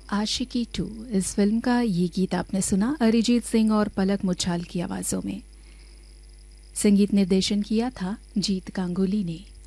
आशिकी 2 इस फिल्म का ये गीत आपने सुना अरिजीत सिंह और पलक मुच्छाल की आवाज़ों में। संगीत निर्देशन किया था जीत गांगुली ने।